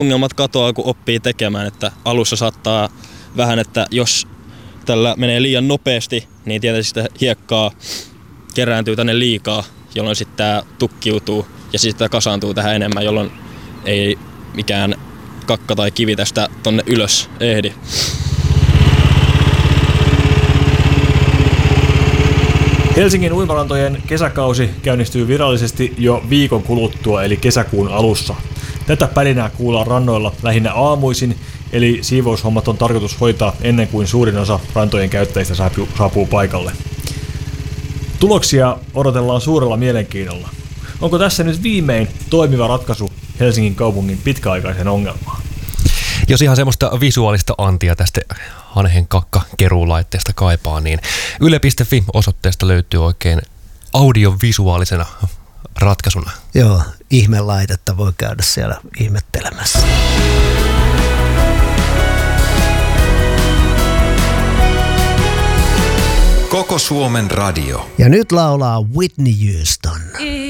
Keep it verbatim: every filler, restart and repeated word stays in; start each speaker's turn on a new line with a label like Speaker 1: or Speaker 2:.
Speaker 1: Ongelmat katoaa, kun oppii tekemään, että alussa saattaa vähän, että jos tällä menee liian nopeasti, niin tietysti sitä hiekkaa kerääntyy tänne liikaa, jolloin sitten tämä tukkiutuu ja sitten kasaantuu tähän enemmän, jolloin ei mikään kakka tai kivi tästä tonne ylös ehdi.
Speaker 2: Helsingin uimarantojen kesäkausi käynnistyy virallisesti jo viikon kuluttua, eli kesäkuun alussa. Tätä pärinää kuullaan rannoilla lähinnä aamuisin, eli siivoushommat on tarkoitus hoitaa ennen kuin suurin osa rantojen käyttäjistä saapuu, saapuu paikalle. Tuloksia odotellaan suurella mielenkiinnolla. Onko tässä nyt viimein toimiva ratkaisu Helsingin kaupungin pitkäaikaiseen ongelmaan?
Speaker 3: Jos ihan semmoista visuaalista antia tästä hanhenkakka-keruulaitteesta kaipaa, niin yle piste fi osoitteesta löytyy oikein audiovisuaalisena ratkaisuna.
Speaker 4: Joo, ihmelaitetta voi käydä siellä ihmettelemässä.
Speaker 5: Koko Suomen radio.
Speaker 4: Ja nyt laulaa Whitney Houston.